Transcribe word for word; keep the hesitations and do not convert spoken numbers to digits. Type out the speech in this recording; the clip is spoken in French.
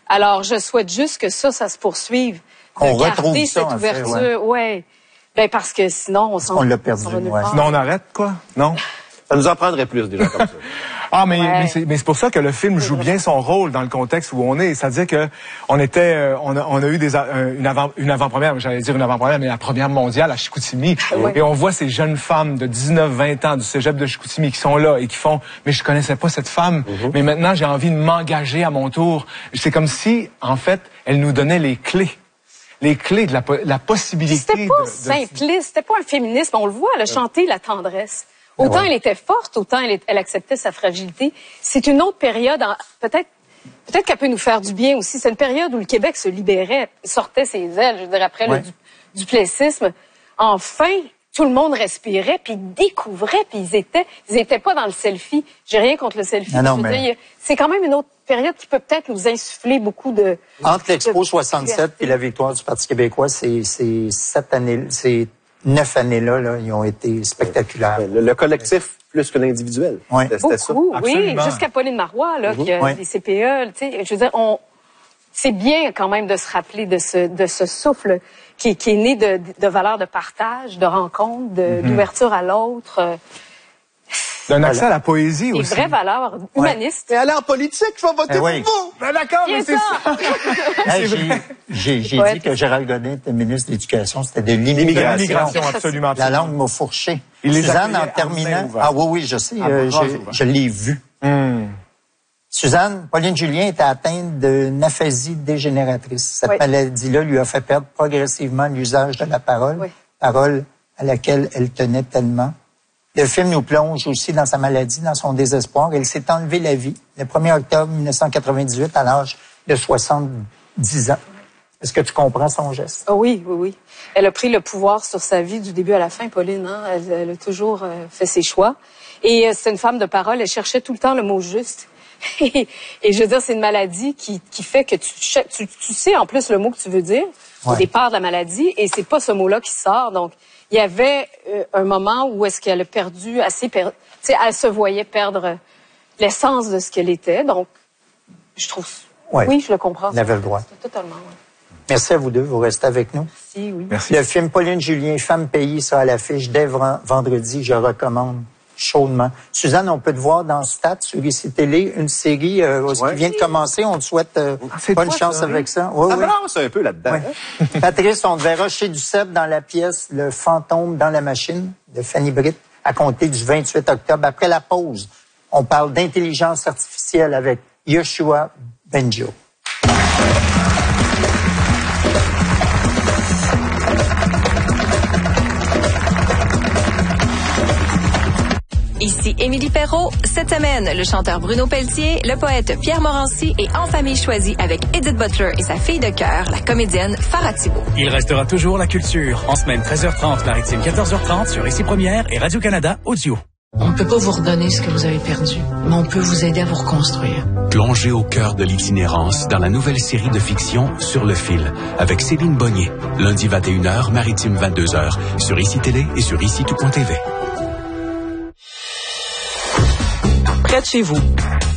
Alors, je souhaite juste que ça, ça se poursuive. On de retrouve garder ça, cette en fait, ouverture, ouais. ouais. Ben parce que sinon, on s'en. On l'a perdu, ouais. Sinon, on arrête, quoi? Non? Ça nous en prendrait plus, déjà, comme ça. Ah, mais, Ouais. mais c'est, mais c'est pour ça que le film joue bien son rôle dans le contexte où on est. C'est-à-dire que on était, euh, on a, on a eu des, euh, une avant, une avant-première, j'allais dire une avant-première, mais la première mondiale à Chicoutimi. Ouais. Et on voit ces jeunes femmes de dix-neuf vingt ans du cégep de Chicoutimi qui sont là et qui font, mais je connaissais pas cette femme, mm-hmm. mais maintenant j'ai envie de m'engager à mon tour. C'est comme si, en fait, elle nous donnait les clés. Les clés de la, la possibilité. C'était pas de, de... simpliste, c'était pas un féminisme. On le voit, elle a chanté la tendresse. Autant ouais. elle était forte, autant elle, elle acceptait sa fragilité. C'est une autre période, en, peut-être peut-être qu'elle peut nous faire du bien aussi. C'est une période où le Québec se libérait, sortait ses ailes, je veux dire, après ouais. le du, duplessisme. Enfin, tout le monde respirait, puis découvrait, puis ils étaient, ils étaient pas dans le selfie. J'ai rien contre le selfie. Non, non, je veux mais... dire, c'est quand même une autre période qui peut peut-être nous insuffler beaucoup de... Entre l'Expo soixante-sept et la victoire du Parti québécois, c'est, c'est sept années, c'est neuf années-là, là, ils ont été spectaculaires. Le, le collectif plus que l'individuel. Oui. C'était beaucoup, ça. oui. Jusqu'à Pauline Marois, là, mm-hmm. qui a oui. les C P E, tu sais, je veux dire, on... c'est bien quand même de se rappeler de ce, de ce souffle qui, qui est né de, de valeurs de partage, de rencontre, de, mm-hmm. d'ouverture à l'autre. D'un accès voilà. à la poésie aussi. Des vraies valeurs humanistes. Ouais. Et aller en politique, je vais voter eh oui. pour vous. Ben d'accord, mais c'est ça. ça. hey, j'ai j'ai, j'ai dit que Gérald Godin était ministre de l'Éducation, c'était de l'immigration. L'immigration, absolument, absolument. La langue m'a fourché. Il les Suzanne, en terminant... Ah oui, oui, je sais, ah, euh, je, je l'ai vu. Mm. Suzanne, Pauline Julien était atteinte d'une aphasie dégénératrice. Cette oui. maladie-là lui a fait perdre progressivement l'usage de la parole, oui. parole à laquelle elle tenait tellement. Le film nous plonge aussi dans sa maladie, dans son désespoir. Elle s'est enlevée la vie le premier octobre mille neuf cent quatre-vingt-dix-huit à l'âge de soixante-dix ans. Est-ce que tu comprends son geste? Oh oui, oui, oui. Elle a pris le pouvoir sur sa vie du début à la fin, Pauline. Hein? Elle, elle a toujours euh, fait ses choix. Et euh, c'est une femme de parole. Elle cherchait tout le temps le mot juste. et, et je veux dire, c'est une maladie qui, qui fait que tu, tu, tu sais en plus le mot que tu veux dire ouais. au départ de la maladie. Et c'est pas ce mot-là qui sort. Donc, il y avait euh, un moment où est-ce qu'elle a perdu assez, per... tu sais, elle se voyait perdre l'essence de ce qu'elle était. Donc, je trouve, ouais. oui, je le comprends. Elle avait le droit. Totalement, oui. Merci à vous deux, vous restez avec nous. Merci, oui. Merci. Le film Pauline Julien, Femme pays, sera à l'affiche dès vendredi, je recommande chaudement. Suzanne, on peut te voir dans Stats sur ici Télé, une série euh, ouais. qui vient de commencer. On te souhaite euh, ah, bonne toi, chance ça, avec oui. ça. Oui, ça oui. brasse un peu là-dedans. Ouais. Patrice, on te verra chez Duceppe dans la pièce Le fantôme dans la machine de Fanny Britt à compter du vingt-huit octobre. Après la pause, on parle d'intelligence artificielle avec Yoshua Bengio. Ici Émilie Perrault. Cette semaine, le chanteur Bruno Pelletier, le poète Pierre Morancy et En famille choisie avec Edith Butler et sa fille de cœur, la comédienne Farah Thibault. Il restera toujours la culture. En semaine treize heures trente, maritime quatorze heures trente sur Ici Première et Radio-Canada Audio. On ne peut pas vous redonner ce que vous avez perdu, mais on peut vous aider à vous reconstruire. Plongez au cœur de l'itinérance dans la nouvelle série de fiction Sur le fil avec Céline Bonnier. Lundi vingt et une heures, maritime vingt-deux heures sur Ici Télé et sur ici tout point T V. Près de chez vous,